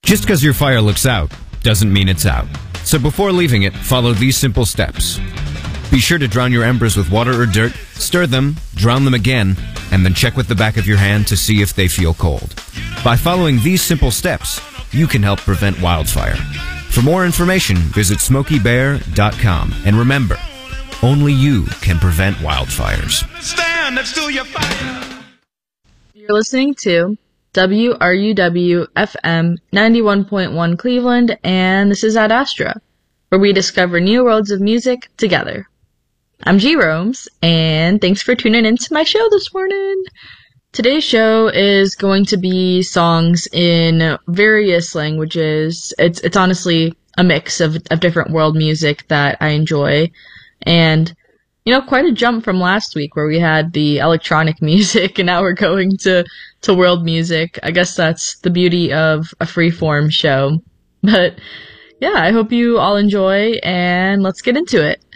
Just because your fire looks out doesn't mean it's out. So before leaving it, follow these simple steps. Be sure to drown your embers with water or dirt, stir them, drown them again, and then check with the back of your hand to see if they feel cold. By following these simple steps, you can help prevent wildfire. For more information, visit SmokeyBear.com. And remember, only you can prevent wildfires. Stand next to your fire. You're listening to WRUW FM 91.1 Cleveland, and this is Ad Astra, where we discover new worlds of music together. I'm G. Romes, and thanks for tuning in to my show this morning. Today's show is going to be songs in various languages. It's honestly a mix of different world music that I enjoy, and quite a jump from last week where we had the electronic music, and now we're going to world music. I guess that's the beauty of a freeform show. But yeah, I hope you all enjoy, and let's get into it.